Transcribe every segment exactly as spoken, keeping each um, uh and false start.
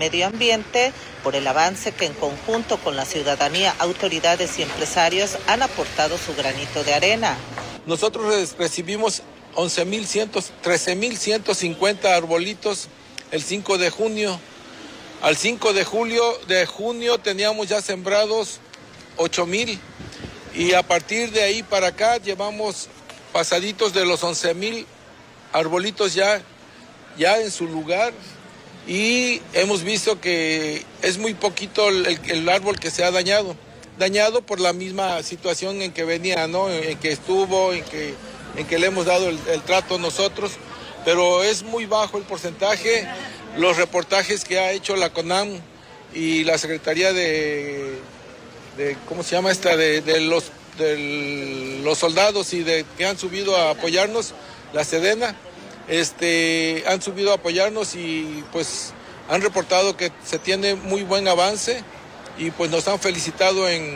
Medio Ambiente por el avance que en conjunto con la ciudadanía, autoridades y empresarios han aportado su granito de arena. Nosotros recibimos once mil trece mil ciento cincuenta arbolitos el cinco de junio. Al cinco de julio de junio teníamos ya sembrados ocho mil y a partir de ahí para acá llevamos pasaditos de los once mil arbolitos ya, ya en su lugar y hemos visto que es muy poquito el, el árbol que se ha dañado, dañado por la misma situación en que venía, ¿no? En que estuvo, en que, en que le hemos dado el, el trato nosotros, pero es muy bajo el porcentaje. Los reportajes que ha hecho la CONAM y la Secretaría de, de ¿cómo se llama esta? De, de, los, de los soldados y de que han subido a apoyarnos, la Sedena, este, han subido a apoyarnos y pues han reportado que se tiene muy buen avance y pues nos han felicitado en,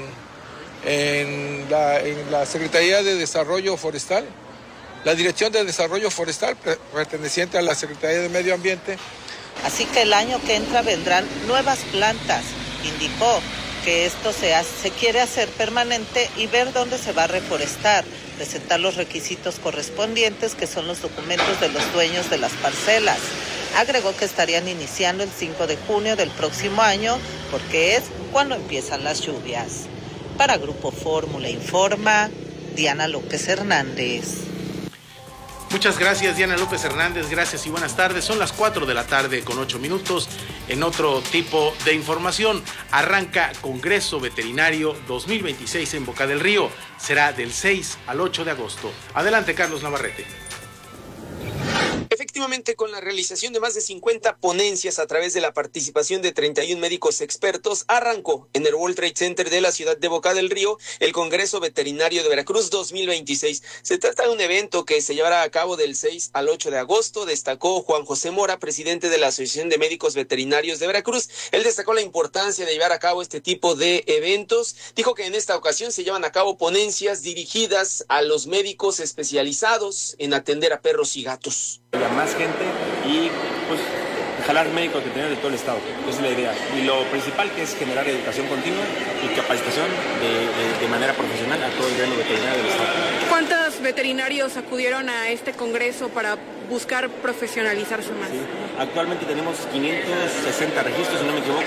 en, la, en la Secretaría de Desarrollo Forestal, la Dirección de Desarrollo Forestal perteneciente a la Secretaría de Medio Ambiente. Así que el año que entra vendrán nuevas plantas. Indicó que esto se, hace, se quiere hacer permanente y ver dónde se va a reforestar, presentar los requisitos correspondientes, que son los documentos de los dueños de las parcelas. Agregó que estarían iniciando el cinco de junio del próximo año, porque es cuando empiezan las lluvias. Para Grupo Fórmula informa Diana López Hernández. Muchas gracias, Diana López Hernández, gracias y buenas tardes. Son las cuatro de la tarde con ocho minutos. En otro tipo de información, arranca Congreso Veterinario dos mil veintiséis en Boca del Río. Será del seis al ocho de agosto. Adelante, Carlos Navarrete. Efectivamente, con la realización de más de cincuenta ponencias a través de la participación de treinta y un médicos expertos, arrancó en el World Trade Center de la ciudad de Boca del Río el Congreso Veterinario de Veracruz dos mil veintiséis. Se trata de un evento que se llevará a cabo del seis al ocho de agosto, destacó Juan José Mora, presidente de la Asociación de Médicos Veterinarios de Veracruz. Él destacó la importancia de llevar a cabo este tipo de eventos. Dijo que en esta ocasión se llevan a cabo ponencias dirigidas a los médicos especializados en atender a perros y gatos. A más gente y pues jalar médicos veterinarios de todo el estado, esa es la idea. Y lo principal que es generar educación continua y capacitación de, de, de manera profesional a todo el gremio veterinario del estado. ¿Cuántos veterinarios acudieron a este congreso para buscar profesionalizarse más? Sí. Actualmente tenemos quinientos sesenta registros, si no me equivoco,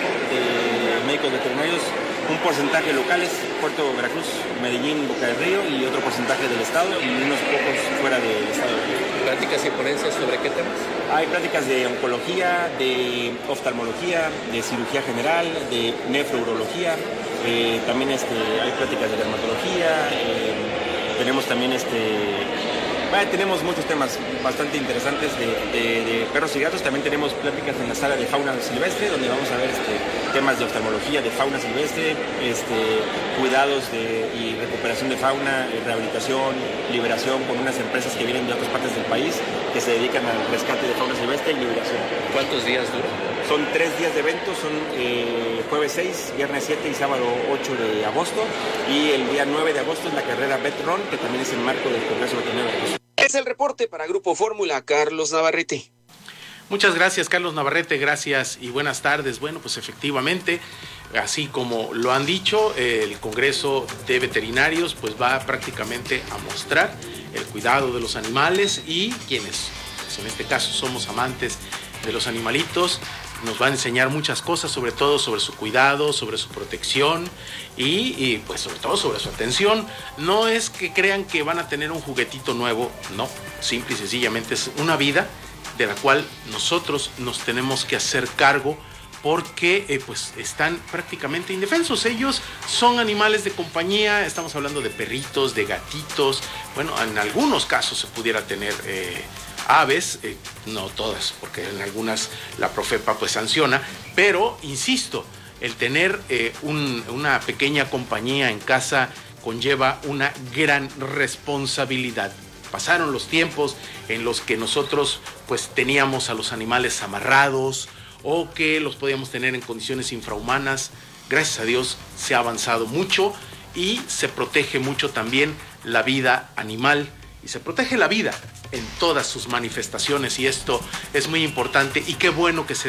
de médicos veterinarios, un porcentaje locales, Puerto Veracruz, Medellín, Boca del Río, y otro porcentaje del estado y unos pocos fuera del estado. ¿Pláticas y ponencias sobre qué temas? Hay pláticas de oncología, de oftalmología, de cirugía general, de nefrourología, eh, también este, hay pláticas de dermatología, eh, tenemos también este... Bueno, tenemos muchos temas bastante interesantes de, de, de perros y gatos. También tenemos pláticas en la sala de fauna silvestre, donde vamos a ver este, temas de oftalmología, de fauna silvestre, este, cuidados de, y recuperación de fauna, rehabilitación, liberación con unas empresas que vienen de otras partes del país que se dedican al rescate de fauna silvestre y liberación. ¿Cuántos días dura? Son tres días de eventos, son eh, jueves seis, viernes siete y sábado ocho de agosto. Y el día nueve de agosto es la carrera Vetron, que también es el marco del Congreso Veterinario. Es el reporte para Grupo Fórmula, Carlos Navarrete. Muchas gracias, Carlos Navarrete, gracias y buenas tardes. Bueno, pues efectivamente, así como lo han dicho, el Congreso de Veterinarios pues va prácticamente a mostrar el cuidado de los animales y quienes, pues en este caso, somos amantes de los animalitos, nos va a enseñar muchas cosas, sobre todo sobre su cuidado, sobre su protección y, y pues sobre todo sobre su atención. No es que crean que van a tener un juguetito nuevo, no, simple y sencillamente es una vida de la cual nosotros nos tenemos que hacer cargo porque eh, pues están prácticamente indefensos. Ellos son animales de compañía, estamos hablando de perritos, de gatitos, bueno, en algunos casos se pudiera tener eh, aves, eh, no todas, porque en algunas la Profepa pues sanciona, pero insisto, el tener eh, un, una pequeña compañía en casa conlleva una gran responsabilidad. Pasaron los tiempos en los que nosotros pues teníamos a los animales amarrados o que los podíamos tener en condiciones infrahumanas. Gracias a Dios se ha avanzado mucho y se protege mucho también la vida animal y se protege la vida en todas sus manifestaciones y esto es muy importante y qué bueno que se dé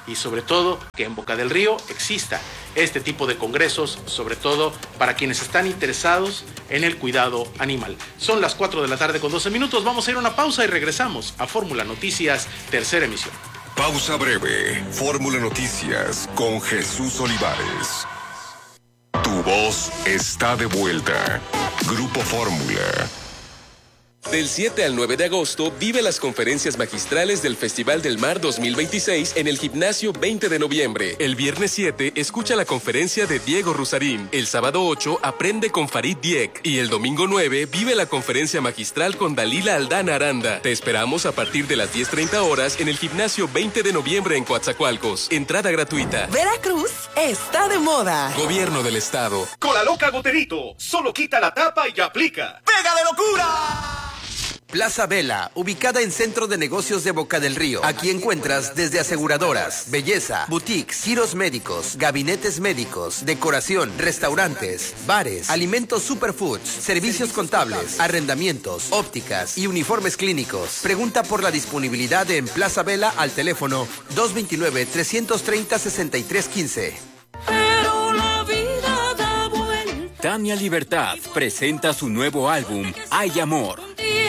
y sobre todo que en Boca del Río exista este tipo de congresos, sobre todo para quienes están interesados en el cuidado animal. Son las cuatro de la tarde con doce minutos, vamos a ir a una pausa y regresamos a Fórmula Noticias, tercera emisión. Pausa breve, Fórmula Noticias con Jesús Olivares. Tu voz está de vuelta. Grupo Fórmula. Del siete al nueve de agosto, vive las conferencias magistrales del Festival del Mar dos mil veintiséis en el Gimnasio veinte de noviembre. El viernes siete, escucha la conferencia de Diego Rusarín. El sábado ocho, aprende con Farid Diek. Y el domingo nueve, vive la conferencia magistral con Dalila Aldana Aranda. Te esperamos a partir de las diez treinta horas en el Gimnasio veinte de noviembre en Coatzacoalcos. Entrada gratuita. Veracruz está de moda. Gobierno del Estado. Cola Loca Goterito. Solo quita la tapa y aplica. ¡Pega de locura! Plaza Vela, ubicada en Centro de Negocios de Boca del Río. Aquí encuentras desde aseguradoras, belleza, boutiques, giros médicos, gabinetes médicos, decoración, restaurantes, bares, alimentos superfoods, servicios contables, arrendamientos, ópticas y uniformes clínicos. Pregunta por la disponibilidad en Plaza Vela al teléfono dos dos nueve, tres tres cero, seis tres uno cinco. Pero la vida da vuelta. Tania Libertad presenta su nuevo álbum, Hay Amor.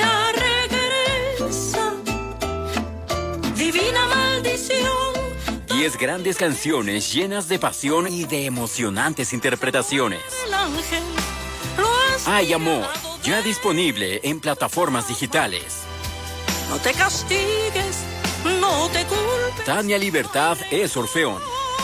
Regresa, divina maldición. Diez grandes canciones llenas de pasión y de emocionantes interpretaciones. El ángel Hay Amor, ya disponible en plataformas digitales. No te castigues, no te culpes. Tania Libertad es Orfeón.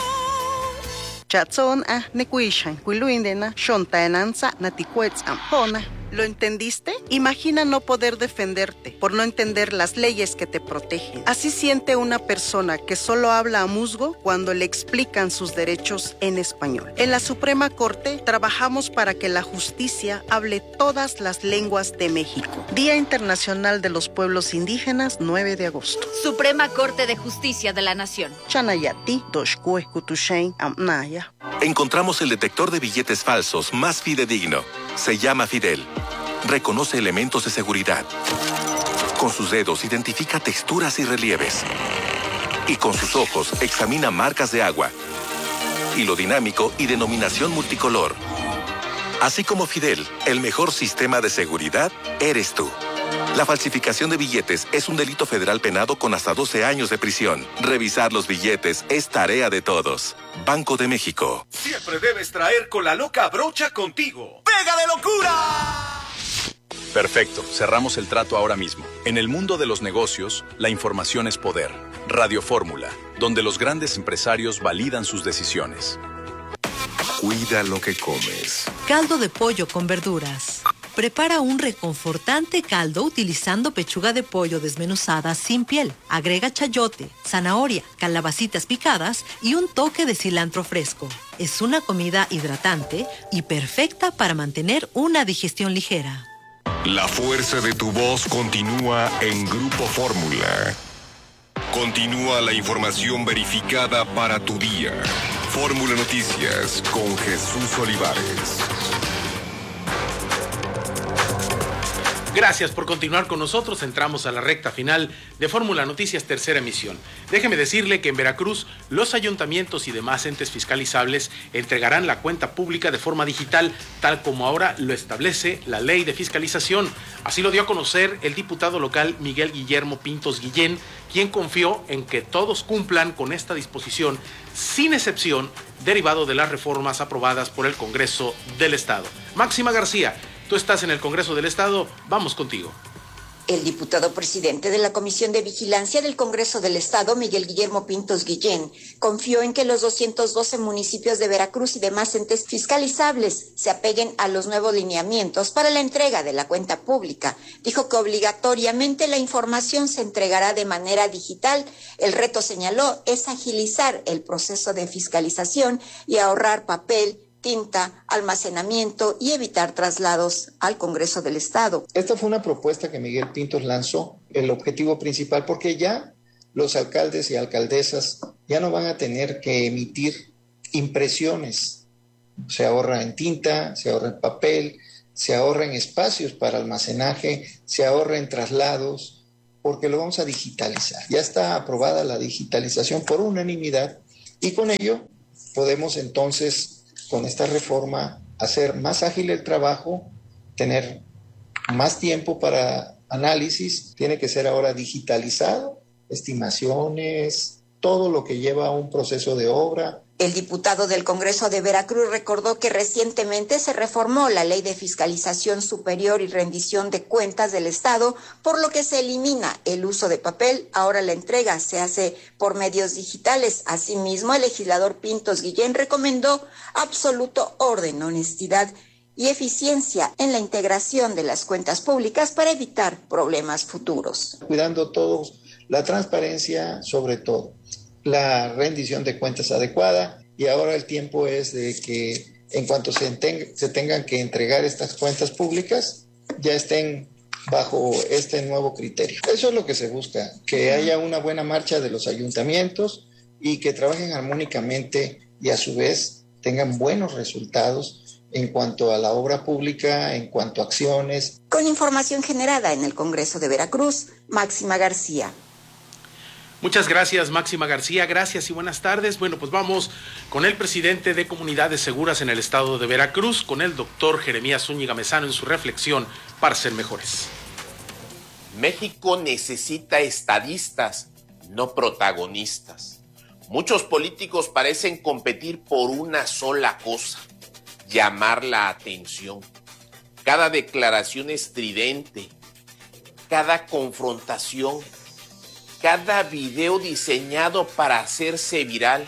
Chatson a nekuishan, kuiluindena, shontaenanza, naticuetzam, hona. ¿Lo entendiste? Imagina no poder defenderte por no entender las leyes que te protegen. Así siente una persona que solo habla a musgo cuando le explican sus derechos en español. En la Suprema Corte trabajamos para que la justicia hable todas las lenguas de México. Día Internacional de los Pueblos Indígenas, nueve de agosto. Suprema Corte de Justicia de la Nación. Chanayati, Doshkue, Kutushain, Amnaya. Encontramos el detector de billetes falsos más fidedigno. Se llama Fidel. Reconoce elementos de seguridad. Con sus dedos identifica texturas y relieves. Y con sus ojos examina marcas de agua. Hilo dinámico y denominación multicolor. Así como Fidel, el mejor sistema de seguridad eres tú. La falsificación de billetes es un delito federal penado con hasta doce años de prisión. Revisar los billetes es tarea de todos. Banco de México. Siempre debes traer Cola Loca Brocha contigo. ¡Pega de locura! Perfecto, cerramos el trato ahora mismo. En el mundo de los negocios, la información es poder. Radio Fórmula, donde los grandes empresarios validan sus decisiones. Cuida lo que comes. Caldo de pollo con verduras. Prepara un reconfortante caldo utilizando pechuga de pollo desmenuzada sin piel. Agrega chayote, zanahoria, calabacitas picadas y un toque de cilantro fresco. Es una comida hidratante y perfecta para mantener una digestión ligera. La fuerza de tu voz continúa en Grupo Fórmula. Continúa la información verificada para tu día. Fórmula Noticias con Jesús Olivares. Gracias por continuar con nosotros. Entramos a la recta final de Fórmula Noticias, tercera emisión. Déjeme decirle que en Veracruz los ayuntamientos y demás entes fiscalizables entregarán la cuenta pública de forma digital, tal como ahora lo establece la ley de fiscalización. Así lo dio a conocer el diputado local Miguel Guillermo Pintos Guillén, quien confió en que todos cumplan con esta disposición, sin excepción, derivado de las reformas aprobadas por el Congreso del Estado. Máxima García, tú estás en el Congreso del Estado, vamos contigo. El diputado presidente de la Comisión de Vigilancia del Congreso del Estado, Miguel Guillermo Pintos Guillén, confió en que los doscientos doce municipios de Veracruz y demás entes fiscalizables se apeguen a los nuevos lineamientos para la entrega de la cuenta pública. Dijo que obligatoriamente la información se entregará de manera digital. El reto, señaló, es agilizar el proceso de fiscalización y ahorrar papel, tinta, almacenamiento y evitar traslados al Congreso del Estado. Esta fue una propuesta que Miguel Pintos lanzó, el objetivo principal, porque ya los alcaldes y alcaldesas ya no van a tener que emitir impresiones. Se ahorra en tinta, se ahorra en papel, se ahorra en espacios para almacenaje, se ahorra en traslados porque lo vamos a digitalizar. Ya está aprobada la digitalización por unanimidad y con ello podemos entonces, con esta reforma, hacer más ágil el trabajo, tener más tiempo para análisis, tiene que ser ahora digitalizado, estimaciones, todo lo que lleva a un proceso de obra. El diputado del Congreso de Veracruz recordó que recientemente se reformó la Ley de Fiscalización Superior y Rendición de Cuentas del Estado, por lo que se elimina el uso de papel. Ahora la entrega se hace por medios digitales. Asimismo, el legislador Pintos Guillén recomendó absoluto orden, honestidad y eficiencia en la integración de las cuentas públicas para evitar problemas futuros. Cuidando todos la transparencia, sobre todo la rendición de cuentas adecuada, y ahora el tiempo es de que en cuanto se, enten- se tengan que entregar estas cuentas públicas, ya estén bajo este nuevo criterio. Eso es lo que se busca, que haya una buena marcha de los ayuntamientos y que trabajen armónicamente y a su vez tengan buenos resultados en cuanto a la obra pública, en cuanto a acciones. Con información generada en el Congreso de Veracruz, Máxima García. Muchas gracias, Máxima García. Gracias y buenas tardes. Bueno, pues vamos con el presidente de Comunidades Seguras en el estado de Veracruz, con el doctor Jeremías Zúñiga Mezano en su reflexión para ser mejores. México necesita estadistas, no protagonistas. Muchos políticos parecen competir por una sola cosa: llamar la atención. Cada declaración estridente, cada confrontación, cada video diseñado para hacerse viral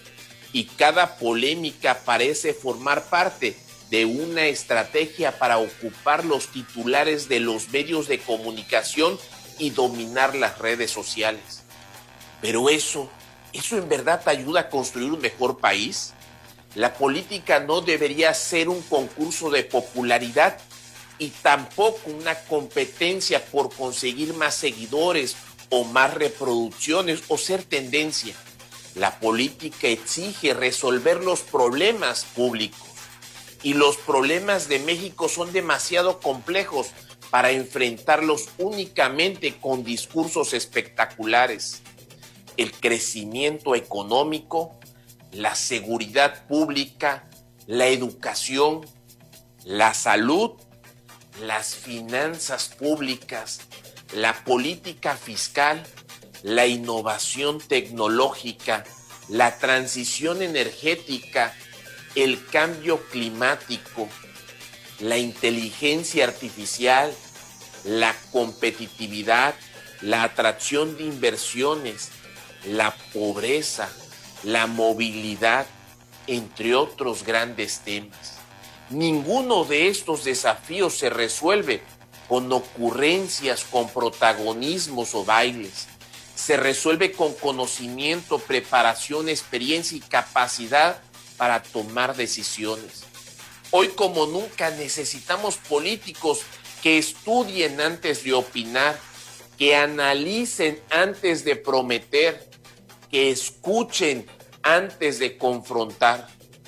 y cada polémica parece formar parte de una estrategia para ocupar los titulares de los medios de comunicación y dominar las redes sociales. Pero eso, ¿eso en verdad ayuda a construir un mejor país? La política no debería ser un concurso de popularidad y tampoco una competencia por conseguir más seguidores o más reproducciones o ser tendencia. La política exige resolver los problemas públicos y los problemas de México son demasiado complejos para enfrentarlos únicamente con discursos espectaculares. El crecimiento económico, la seguridad pública, la educación, la salud, las finanzas públicas, la política fiscal, la innovación tecnológica, la transición energética, el cambio climático, la inteligencia artificial, la competitividad, la atracción de inversiones, la pobreza, la movilidad, entre otros grandes temas. Ninguno de estos desafíos se resuelve con ocurrencias, con protagonismos o bailes. Se resuelve con conocimiento, preparación, experiencia y capacidad para tomar decisiones. Hoy como nunca necesitamos políticos que estudien antes de opinar, que analicen antes de prometer, que escuchen antes de confrontar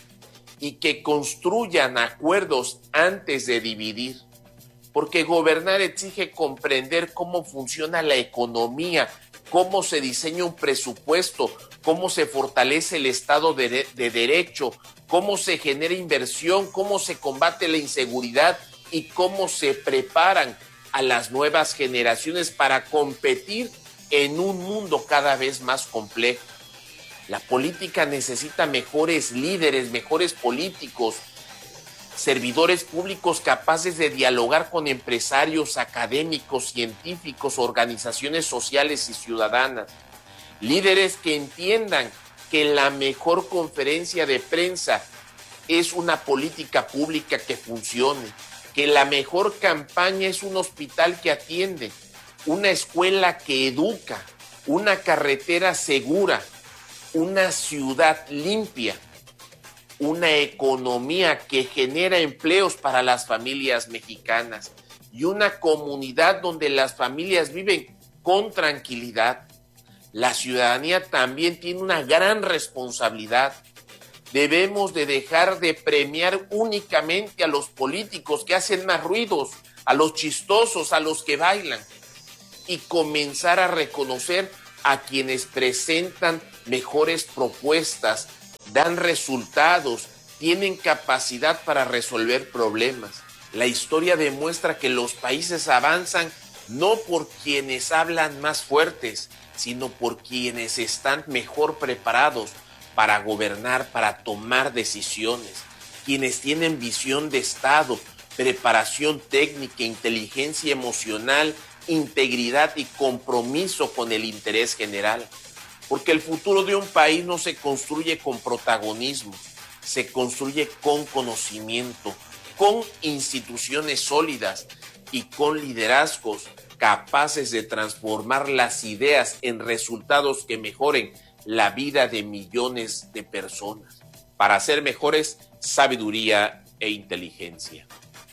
y que construyan acuerdos antes de dividir. Porque gobernar exige comprender cómo funciona la economía, cómo se diseña un presupuesto, cómo se fortalece el Estado de, de Derecho, cómo se genera inversión, cómo se combate la inseguridad y cómo se preparan a las nuevas generaciones para competir en un mundo cada vez más complejo. La política necesita mejores líderes, mejores políticos, servidores públicos capaces de dialogar con empresarios, académicos, científicos, organizaciones sociales y ciudadanas. Líderes que entiendan que la mejor conferencia de prensa es una política pública que funcione, que la mejor campaña es un hospital que atiende, una escuela que educa, una carretera segura, una ciudad limpia, una economía que genera empleos para las familias mexicanas y una comunidad donde las familias viven con tranquilidad. La ciudadanía también tiene una gran responsabilidad. Debemos de dejar de premiar únicamente a los políticos que hacen más ruidos, a los chistosos, a los que bailan. y comenzar a reconocer a quienes presentan mejores propuestas, dan resultados, tienen capacidad para resolver problemas. La historia demuestra que los países avanzan no por quienes hablan más fuertes, sino por quienes están mejor preparados para gobernar, para tomar decisiones, quienes tienen visión de Estado, preparación técnica, inteligencia emocional, integridad y compromiso con el interés general. Porque el futuro de un país no se construye con protagonismo, se construye con conocimiento, con instituciones sólidas y con liderazgos capaces de transformar las ideas en resultados que mejoren la vida de millones de personas. Para ser mejores, sabiduría e inteligencia.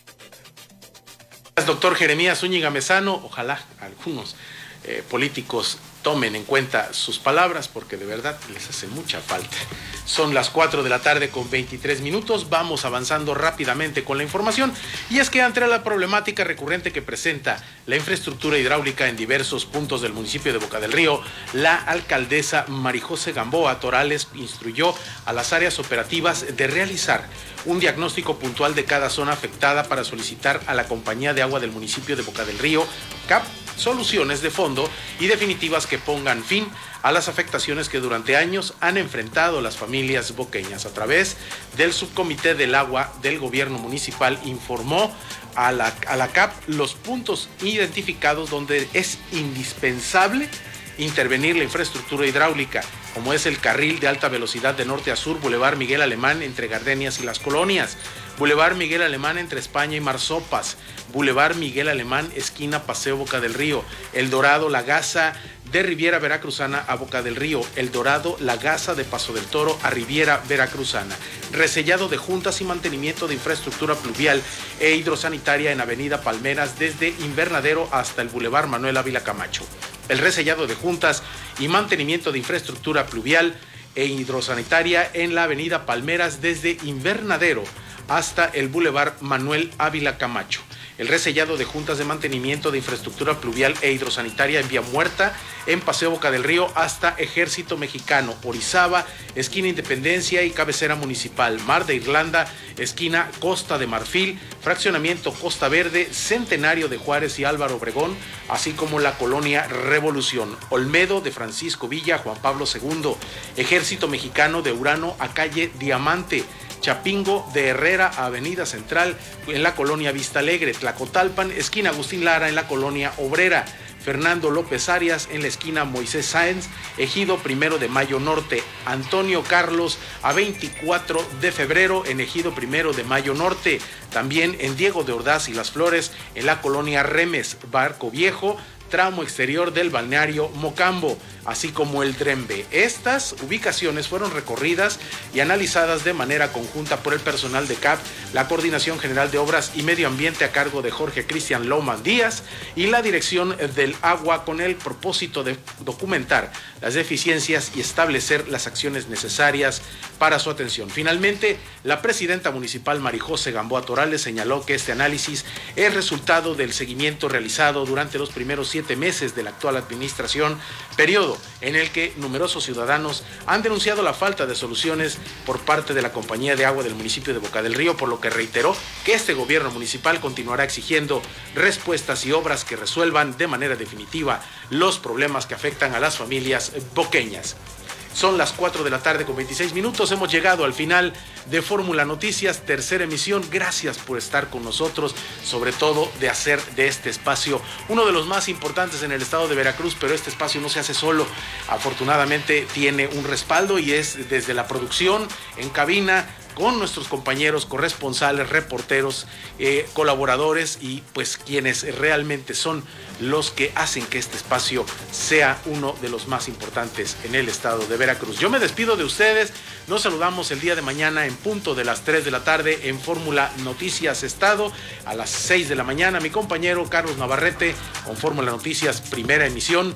Doctor Jeremías Zúñiga Mezano, ojalá algunos eh, políticos tomen en cuenta sus palabras porque de verdad les hace mucha falta. Son las cuatro de la tarde con veintitrés minutos, vamos avanzando rápidamente con la información y es que ante la problemática recurrente que presenta la infraestructura hidráulica en diversos puntos del municipio de Boca del Río, la alcaldesa Marijose Gamboa Torales instruyó a las áreas operativas de realizar un diagnóstico puntual de cada zona afectada para solicitar a la Compañía de Agua del municipio de Boca del Río, C A P, soluciones de fondo y definitivas que pongan fin a las afectaciones que durante años han enfrentado las familias boqueñas. A través del Subcomité del Agua del Gobierno Municipal informó a la, a la C A P los puntos identificados donde es indispensable intervenir la infraestructura hidráulica, como es el carril de alta velocidad de norte a sur, Boulevard Miguel Alemán entre Gardenias y Las Colonias, Boulevard Miguel Alemán entre España y Marsopas, Boulevard Miguel Alemán esquina Paseo Boca del Río, El Dorado, La Gaza de Riviera Veracruzana a Boca del Río, El Dorado, La Gaza de Paso del Toro a Riviera Veracruzana, resellado de juntas y mantenimiento de infraestructura pluvial e hidrosanitaria en Avenida Palmeras desde Invernadero hasta el Boulevard Manuel Ávila Camacho, el resellado de juntas y mantenimiento de infraestructura pluvial e hidrosanitaria en la Avenida Palmeras desde Invernadero hasta el Boulevard Manuel Ávila Camacho, el resellado de juntas de mantenimiento de infraestructura pluvial e hidrosanitaria en Vía Muerta, en Paseo Boca del Río hasta Ejército Mexicano, Orizaba, esquina Independencia y cabecera municipal, Mar de Irlanda, esquina Costa de Marfil, fraccionamiento Costa Verde, Centenario de Juárez y Álvaro Obregón, así como la colonia Revolución, Olmedo de Francisco Villa, Juan Pablo segundo, Ejército Mexicano de Urano a calle Diamante, Chapingo de Herrera a Avenida Central en la colonia Vista Alegre, Tlacotalpan, esquina Agustín Lara en la colonia Obrera, Fernando López Arias en la esquina Moisés Sáenz, Ejido Primero de Mayo Norte, Antonio Carlos a veinticuatro de febrero en Ejido Primero de Mayo Norte, también en Diego de Ordaz y Las Flores en la colonia Remes, Barco Viejo, tramo exterior del balneario Mocambo, así como el Drembe. Estas ubicaciones fueron recorridas y analizadas de manera conjunta por el personal de C A P, la Coordinación General de Obras y Medio Ambiente a cargo de Jorge Cristian Loman Díaz y la Dirección del Agua con el propósito de documentar las deficiencias y establecer las acciones necesarias para su atención. Finalmente, la presidenta municipal Marijose Gamboa Torales señaló que este análisis es resultado del seguimiento realizado durante los primeros siete meses de la actual administración, periodo en el que numerosos ciudadanos han denunciado la falta de soluciones por parte de la Compañía de Agua del municipio de Boca del Río, por lo que reiteró que este gobierno municipal continuará exigiendo respuestas y obras que resuelvan de manera definitiva los problemas que afectan a las familias boqueñas. Son las cuatro de la tarde con veintiséis minutos. Hemos llegado al final de Fórmula Noticias, tercera emisión. Gracias por estar con nosotros, sobre todo de hacer de este espacio uno de los más importantes en el estado de Veracruz, pero este espacio no se hace solo. Afortunadamente tiene un respaldo y es desde la producción en cabina, con nuestros compañeros corresponsales, reporteros, eh, colaboradores y pues quienes realmente son los que hacen que este espacio sea uno de los más importantes en el estado de Veracruz. Yo me despido de ustedes, nos saludamos el día de mañana en punto de las tres de la tarde en Fórmula Noticias Estado, a las seis de la mañana mi compañero Carlos Navarrete con Fórmula Noticias primera emisión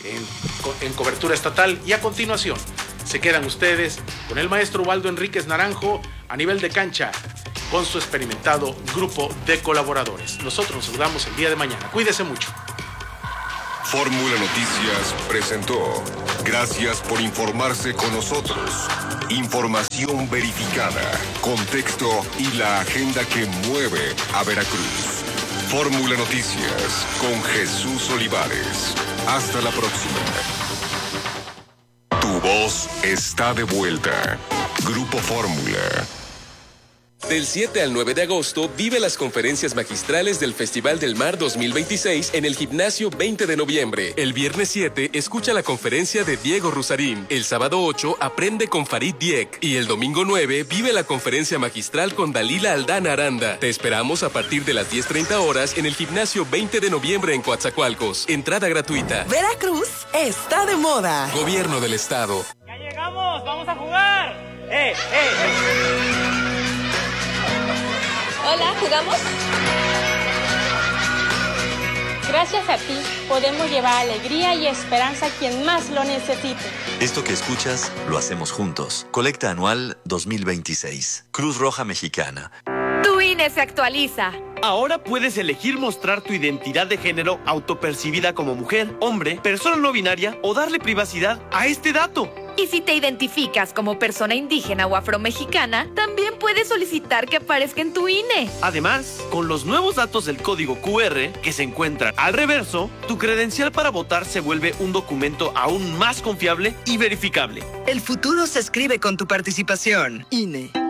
en, en cobertura estatal y a continuación se quedan ustedes con el maestro Ubaldo Enríquez Naranjo a nivel de cancha con su experimentado grupo de colaboradores. Nosotros nos saludamos el día de mañana. Cuídese mucho. Fórmula Noticias presentó. Gracias por informarse con nosotros. Información verificada, contexto y la agenda que mueve a Veracruz. Fórmula Noticias con Jesús Olivares. Hasta la próxima. Tu voz está de vuelta. Grupo Fórmula. Del siete al nueve de agosto, vive las conferencias magistrales del Festival del Mar dos mil veintiséis en el Gimnasio veinte de noviembre. El viernes siete, escucha la conferencia de Diego Rusarín. El sábado ocho, aprende con Farid Diek. Y el domingo nueve, vive la conferencia magistral con Dalila Aldana Aranda. Te esperamos a partir de las diez treinta horas en el Gimnasio veinte de noviembre en Coatzacoalcos. Entrada gratuita. Veracruz está de moda. Gobierno del Estado. ¡Ya llegamos! ¡Vamos a jugar! ¡Eh, eh, eh! Hola, ¿jugamos? Gracias a ti, podemos llevar alegría y esperanza a quien más lo necesite. Esto que escuchas, lo hacemos juntos. Colecta anual dos mil veintiséis. Cruz Roja Mexicana. Tu I N E se actualiza. Ahora puedes elegir mostrar tu identidad de género autopercibida como mujer, hombre, persona no binaria o darle privacidad a este dato. Y si te identificas como persona indígena o afromexicana, también puedes solicitar que aparezca en tu I N E. Además, con los nuevos datos del código Q R que se encuentran al reverso, tu credencial para votar se vuelve un documento aún más confiable y verificable. El futuro se escribe con tu participación. I N E.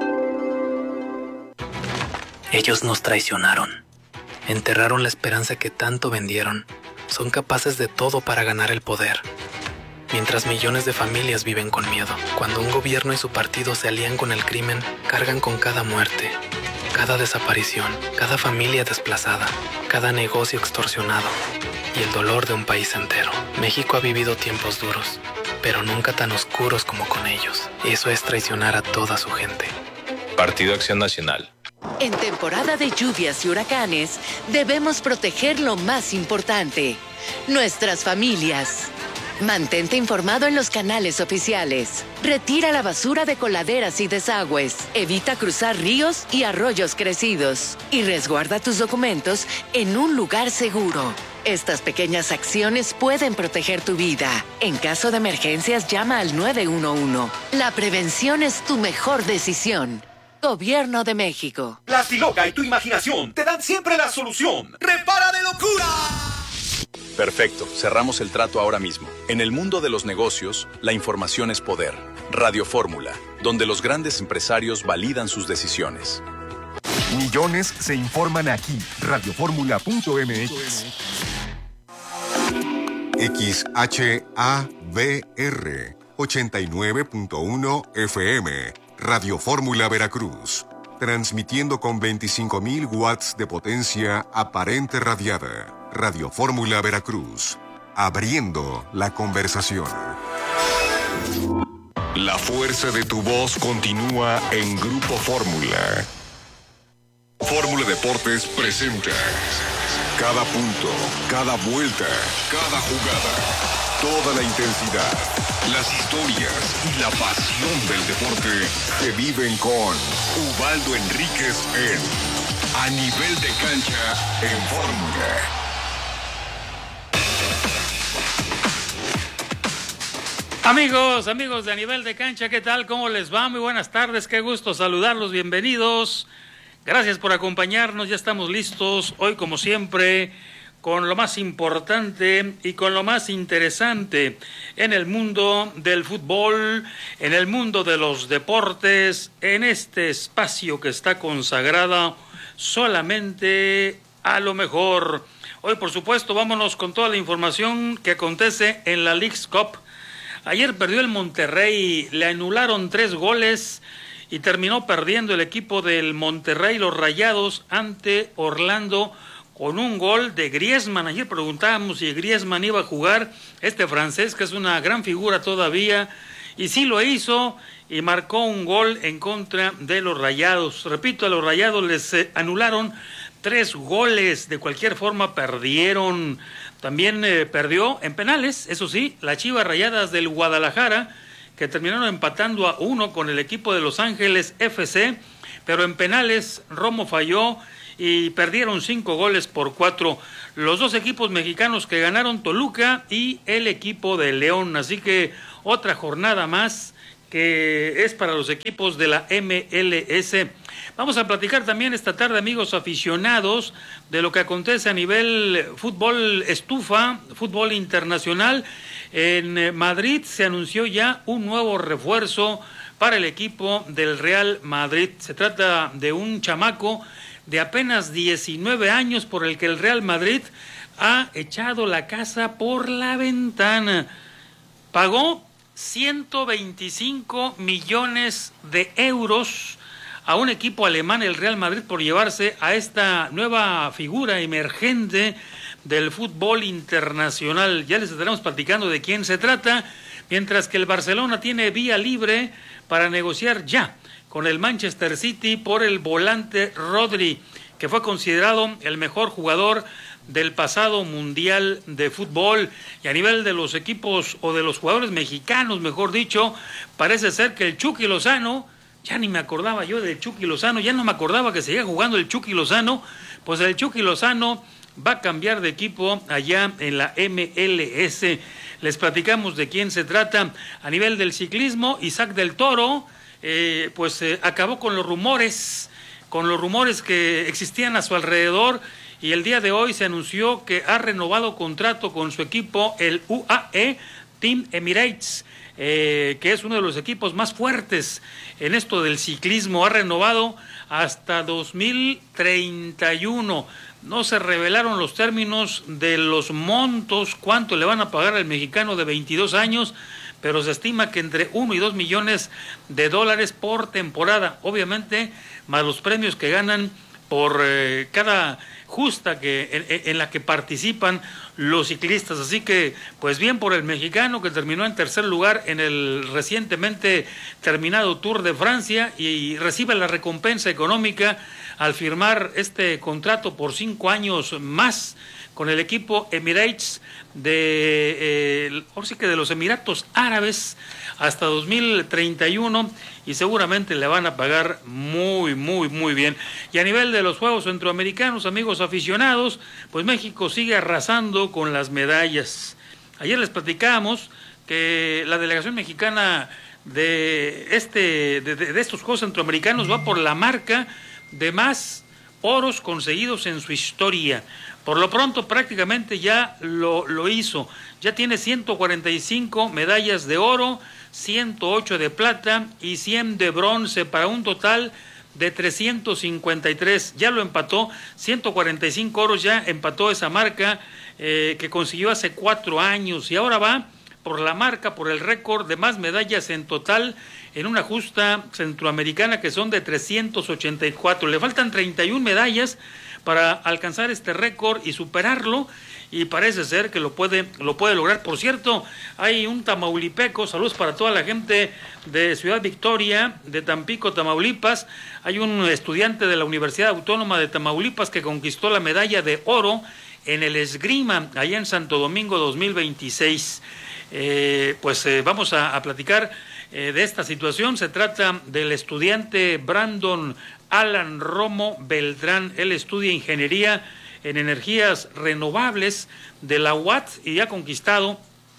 Ellos nos traicionaron. Enterraron la esperanza que tanto vendieron. Son capaces de todo para ganar el poder. Mientras millones de familias viven con miedo. Cuando un gobierno y su partido se alían con el crimen, cargan con cada muerte, cada desaparición, cada familia desplazada, cada negocio extorsionado y el dolor de un país entero. México ha vivido tiempos duros, pero nunca tan oscuros como con ellos. Eso es traicionar a toda su gente. Partido Acción Nacional. En temporada de lluvias y huracanes, debemos proteger lo más importante, nuestras familias. Mantente informado en los canales oficiales. Retira la basura de coladeras y desagües. Evita cruzar ríos y arroyos crecidos. Y resguarda tus documentos en un lugar seguro. Estas pequeñas acciones pueden proteger tu vida. En caso de emergencias, llama al nueve uno uno. La prevención es tu mejor decisión. Gobierno de México. La Stiloca y tu imaginación te dan siempre la solución. ¡Repara de locura! Perfecto, cerramos el trato ahora mismo. En el mundo de los negocios, la información es poder. Radio Fórmula, donde los grandes empresarios validan sus decisiones. Millones se informan aquí. radio fórmula punto m x. X H A V R ochenta y nueve punto uno F M. Radio Fórmula Veracruz. Transmitiendo con veinticinco mil watts de potencia aparente radiada. Radio Fórmula Veracruz. Abriendo la conversación. La fuerza de tu voz continúa en Grupo Fórmula. Fórmula Deportes presenta cada punto, cada vuelta, cada jugada. Toda la intensidad, las historias y la pasión del deporte se viven con Ubaldo Enríquez en A Nivel de Cancha en Fórmula. Amigos, amigos de A Nivel de Cancha, ¿qué tal? ¿Cómo les va? Muy buenas tardes, qué gusto saludarlos, bienvenidos. Gracias por acompañarnos, ya estamos listos hoy como siempre con lo más importante y con lo más interesante en el mundo del fútbol, en el mundo de los deportes, en este espacio que está consagrado solamente a lo mejor. Hoy, por supuesto, vámonos con toda la información que acontece en la Leagues Cup. Ayer perdió el Monterrey, le anularon tres goles y terminó perdiendo el equipo del Monterrey, los Rayados, ante Orlando, con un gol de Griezmann. Ayer preguntábamos si Griezmann iba a jugar, este francés que es una gran figura todavía, y sí lo hizo y marcó un gol en contra de los Rayados. Repito, a los Rayados les eh, anularon tres goles, de cualquier forma perdieron. También eh, perdió en penales, eso sí, las Chivas Rayadas del Guadalajara, que terminaron empatando a uno con el equipo de Los Ángeles F C, pero en penales Romo falló y perdieron cinco goles por cuatro. Los dos equipos mexicanos que ganaron, Toluca y el equipo de León. Así que otra jornada más que es para los equipos de la M L S. Vamos a platicar también esta tarde, amigos aficionados, de lo que acontece a nivel fútbol estufa, fútbol internacional. En Madrid se anunció ya un nuevo refuerzo para el equipo del Real Madrid. Se trata de un chamaco de apenas diecinueve años por el que el Real Madrid ha echado la casa por la ventana. Pagó ciento veinticinco millones de euros a un equipo alemán, el Real Madrid, por llevarse a esta nueva figura emergente del fútbol internacional. Ya les estaremos platicando de quién se trata, mientras que el Barcelona tiene vía libre para negociar ya con el Manchester City por el volante Rodri, que fue considerado el mejor jugador del pasado Mundial de Fútbol. Y a nivel de los equipos o de los jugadores mexicanos, mejor dicho, parece ser que el Chucky Lozano, ya ni me acordaba yo del Chucky Lozano, ya no me acordaba que seguía jugando el Chucky Lozano, pues el Chucky Lozano va a cambiar de equipo allá en la M L S. Les platicamos de quién se trata. A nivel del ciclismo, Isaac del Toro, eh, pues eh, acabó con los rumores, con los rumores que existían a su alrededor, y el día de hoy se anunció que ha renovado contrato con su equipo, el U A E Team Emirates, eh, que es uno de los equipos más fuertes en esto del ciclismo. Ha renovado hasta dos mil treinta y uno. No se revelaron los términos de los montos, cuánto le van a pagar al mexicano de veintidós años, pero se estima que entre uno y dos millones de dólares por temporada, obviamente, más los premios que ganan por eh, cada justa que en, en la que participan los ciclistas. Así que, pues bien por el mexicano, que terminó en tercer lugar en el recientemente terminado Tour de Francia y recibe la recompensa económica al firmar este contrato por cinco años más con el equipo Emirates de, eh, ahora sí que de los Emiratos Árabes, hasta dos mil treinta y uno, y seguramente le van a pagar muy, muy, muy bien. Y a nivel de los Juegos Centroamericanos, amigos aficionados, pues México sigue arrasando con las medallas. Ayer les platicábamos que la delegación mexicana de, este, de, de, de estos Juegos Centroamericanos va por la marca de más oros conseguidos en su historia. Por lo pronto prácticamente ya lo, lo hizo. Ya tiene ciento cuarenta y cinco medallas de oro, ciento ocho de plata y cien de bronce, para un total de trescientos cincuenta y tres. Ya lo empató, ciento cuarenta y cinco oros, ya empató esa marca eh, que consiguió hace cuatro años, y ahora va por la marca, por el récord de más medallas en total en una justa centroamericana, que son de trescientos ochenta y cuatro. Le faltan treinta y una medallas para alcanzar este récord y superarlo, y parece ser que lo puede, lo puede lograr. Por cierto, hay un tamaulipeco, saludos para toda la gente de Ciudad Victoria, de Tampico, Tamaulipas. Hay un estudiante de la Universidad Autónoma de Tamaulipas que conquistó la medalla de oro en el esgrima, allá en Santo Domingo dos mil veintiséis. Eh, pues eh, vamos a, a platicar eh, de esta situación. Se trata del estudiante Brandon Alan Romo Beltrán. Él estudia ingeniería en energías renovables de la U A T y ha conquistado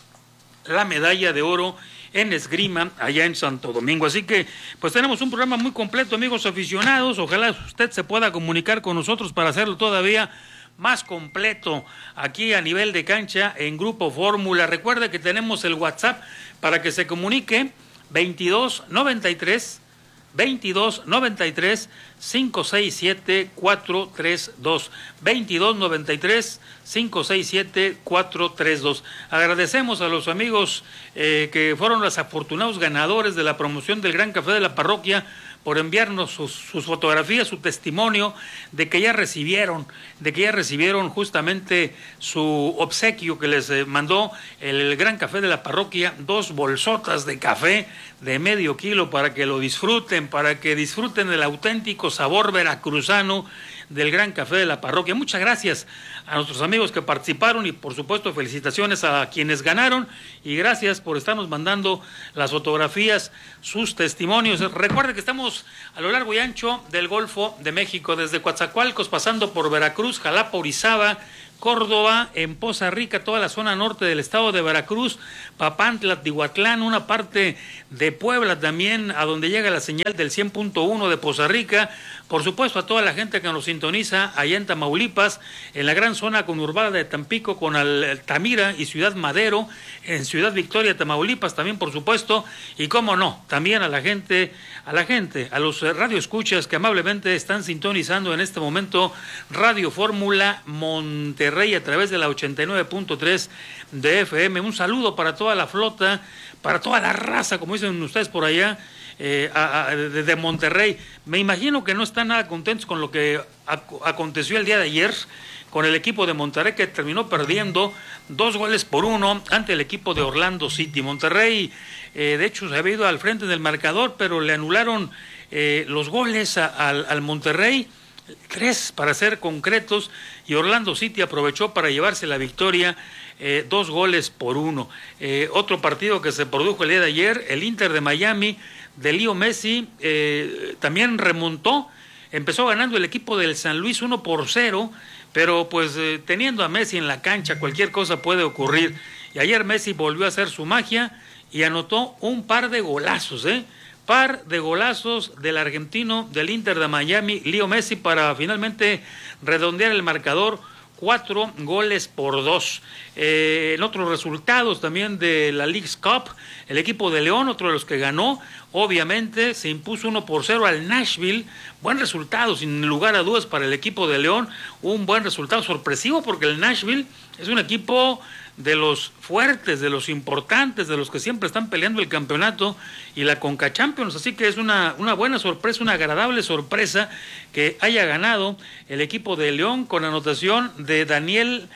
la medalla de oro en esgrima allá en Santo Domingo. Así que pues tenemos un programa muy completo, amigos aficionados. Ojalá usted se pueda comunicar con nosotros para hacerlo todavía más completo aquí a nivel de cancha en Grupo Fórmula. Recuerde que tenemos el WhatsApp para que se comunique, veintidós noventa y tres veintidós noventa y tres cinco seis siete cuatro tres dos, veintidós noventa y tres cinco seis siete cuatro tres dos. Agradecemos a los amigos eh, que fueron los afortunados ganadores de la promoción del Gran Café de la Parroquia, por enviarnos sus, sus fotografías, su testimonio de que ya recibieron, de que ya recibieron justamente su obsequio que les eh, mandó el, el Gran Café de la Parroquia, dos bolsotas de café de medio kilo para que lo disfruten, para que disfruten del auténtico sabor veracruzano del Gran Café de la Parroquia. Muchas gracias a nuestros amigos que participaron y por supuesto felicitaciones a quienes ganaron y gracias por estarnos mandando las fotografías, sus testimonios. Recuerden que estamos a lo largo y ancho del Golfo de México, desde Coatzacoalcos, pasando por Veracruz, Jalapa, Orizaba, Córdoba, en Poza Rica, toda la zona norte del estado de Veracruz, Papantla, Tihuatlán, una parte de Puebla también, a donde llega la señal del cien punto uno de Poza Rica, por supuesto a toda la gente que nos sintoniza allá en Tamaulipas, en la gran zona conurbada de Tampico con Altamira y Ciudad Madero, en Ciudad Victoria, Tamaulipas también por supuesto, y cómo no, también a la gente, a la gente, a los radioescuchas que amablemente están sintonizando en este momento Radio Fórmula Monterrey a través de la ochenta y nueve punto tres de F M. Un saludo para toda la flota, para toda la raza, como dicen ustedes por allá, eh, a, a, de, de Monterrey. Me imagino que no están nada contentos con lo que ac- aconteció el día de ayer con el equipo de Monterrey, que terminó perdiendo dos goles por uno ante el equipo de Orlando City. Monterrey, eh, de hecho, se había ido al frente del marcador, pero le anularon eh, los goles a, al, al Monterrey, tres para ser concretos, y Orlando City aprovechó para llevarse la victoria, eh, dos goles por uno. Eh, otro partido que se produjo el día de ayer, el Inter de Miami de Leo Messi, eh, también remontó, empezó ganando el equipo del San Luis uno por cero, pero pues eh, teniendo a Messi en la cancha cualquier cosa puede ocurrir, y ayer Messi volvió a hacer su magia y anotó un par de golazos, ¿eh? Par de golazos del argentino del Inter de Miami, Leo Messi, para finalmente redondear el marcador, cuatro goles por dos. Eh, en otros resultados también de la Leagues Cup, el equipo de León, otro de los que ganó, obviamente se impuso uno por cero al Nashville. Buen resultado, sin lugar a dudas, para el equipo de León, un buen resultado sorpresivo porque el Nashville es un equipo de los fuertes, de los importantes, de los que siempre están peleando el campeonato y la Conca Champions, así que es una, una buena sorpresa, una agradable sorpresa que haya ganado el equipo de León con anotación de Daniel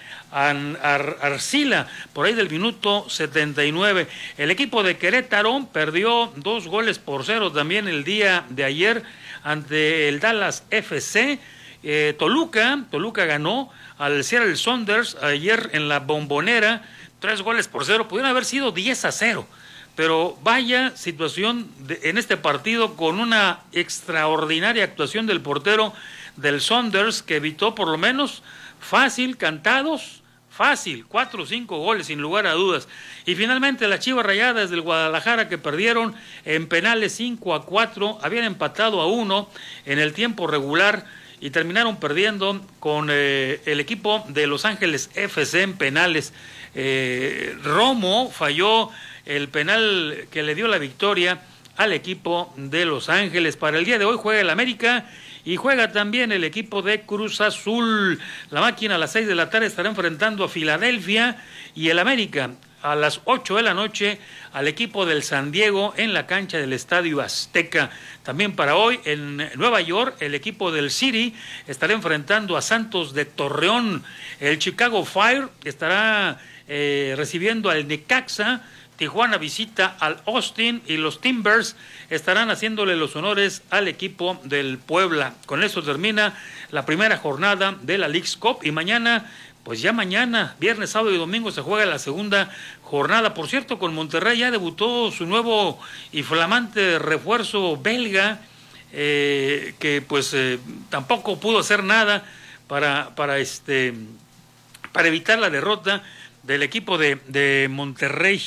Ar- Arcila, por ahí del minuto setenta y nueve. El equipo de Querétaro perdió dos goles por cero también el día de ayer ante el Dallas F C. Eh, Toluca, Toluca ganó al Seattle Sounders ayer en la Bombonera, tres goles por cero, pudieron haber sido diez a cero, pero vaya situación de, en este partido, con una extraordinaria actuación del portero del Sounders, que evitó por lo menos fácil, cantados, fácil, cuatro o cinco goles sin lugar a dudas. Y finalmente las Chivas Rayadas del Guadalajara, que perdieron en penales cinco a cuatro, habían empatado a uno en el tiempo regular, y terminaron perdiendo con eh, el equipo de Los Ángeles F C en penales. Eh, Romo falló el penal que le dio la victoria al equipo de Los Ángeles. Para el día de hoy juega el América y juega también el equipo de Cruz Azul. La máquina a las seis de la tarde estará enfrentando a Filadelfia, y el América a las ocho de la noche al equipo del San Diego en la cancha del Estadio Azteca. También para hoy en Nueva York el equipo del City estará enfrentando a Santos de Torreón. El Chicago Fire estará eh, recibiendo al Necaxa. Tijuana visita al Austin y los Timbers estarán haciéndole los honores al equipo del Puebla. Con esto termina la primera jornada de la Leagues Cup, y mañana, pues ya mañana, viernes, sábado y domingo, se juega la segunda jornada. Por cierto, con Monterrey ya debutó su nuevo y flamante refuerzo belga, eh, que pues eh, tampoco pudo hacer nada para, para, este, para evitar la derrota del equipo de, de Monterrey.